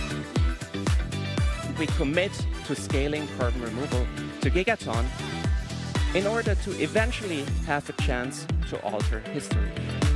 We commit to scaling carbon removal to gigaton in order to eventually have a chance to alter history.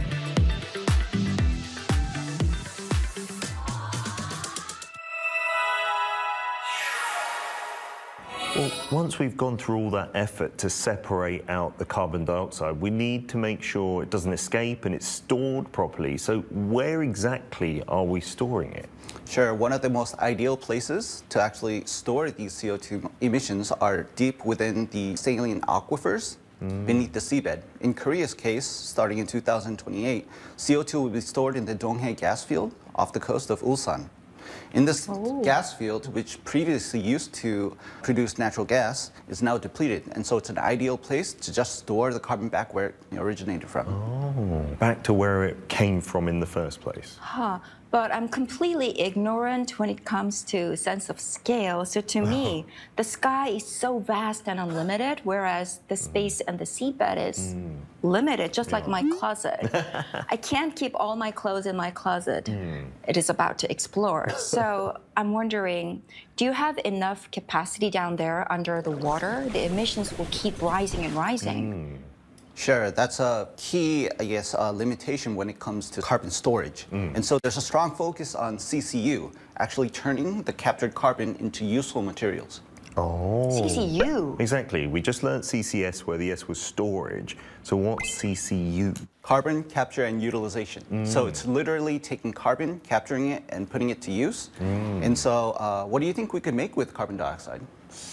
Well, once we've gone through all that effort to separate out the carbon dioxide, we need to make sure it doesn't escape and it's stored properly. So where exactly are we storing it? Sure, one of the most ideal places to actually store these CO2 emissions are deep within the saline aquifers beneath the seabed. In Korea's case, starting in 2028, CO2 will be stored in the Donghae gas field off the coast of Ulsan. In this gas field, which previously used to produce natural gas, is now depleted. And so it's an ideal place to just store the carbon back where it originated from. Oh, back to where it came from in the first place. But I'm completely ignorant when it comes to sense of scale. So to me, the sky is so vast and unlimited, whereas the space and the seabed is limited, just like my closet. I can't keep all my clothes in my closet. It is about to explore. So I'm wondering, do you have enough capacity down there under the water? The emissions will keep rising and rising. Sure, that's a key, I guess, limitation when it comes to carbon storage. And so there's a strong focus on CCU, actually turning the captured carbon into useful materials. Oh. CCU? Exactly. We just learned CCS where the S was storage. So what's CCU? Carbon capture and utilization. So it's literally taking carbon, capturing it, and putting it to use. And so what do you think we could make with carbon dioxide?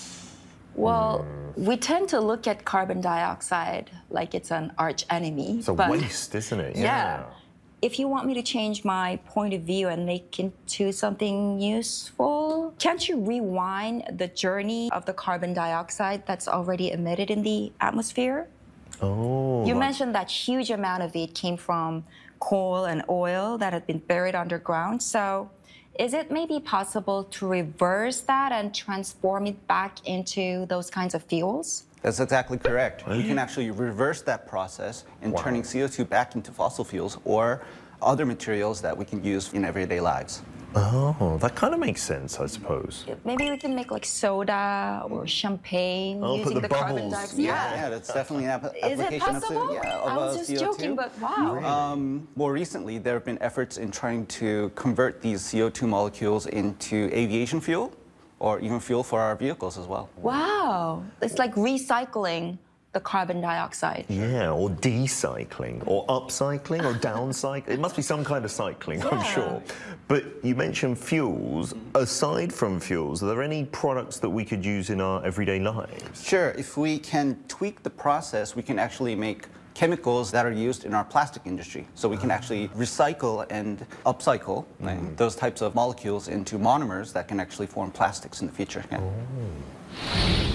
Well, we tend to look at carbon dioxide like it's an arch enemy. It's a waste, isn't it? Yeah. If you want me to change my point of view and make it into something useful, can't you rewind the journey of the carbon dioxide that's already emitted in the atmosphere? Oh. You mentioned that huge amount of it came from coal and oil that had been buried underground. So is it maybe possible to reverse that and transform it back into those kinds of fuels? That's exactly correct. We can actually reverse that process in turning CO2 back into fossil fuels or other materials that we can use in everyday lives. Oh, that kind of makes sense, I suppose. Maybe we can make like soda or champagne using the carbon dioxide. Yeah, that's definitely an application. Is it possible? of I was just CO2. joking, but wow. More recently, there have been efforts in trying to convert these CO2 molecules into aviation fuel or even fuel for our vehicles as well. Wow. It's like recycling the carbon dioxide. Yeah, or decycling, or upcycling, or downcycling. It must be some kind of cycling, I'm sure. But you mentioned fuels. Aside from fuels, are there any products that we could use in our everyday lives? Sure. If we can tweak the process, we can actually make chemicals that are used in our plastic industry. So we can actually recycle and upcycle those types of molecules into monomers that can actually form plastics in the future. Yeah.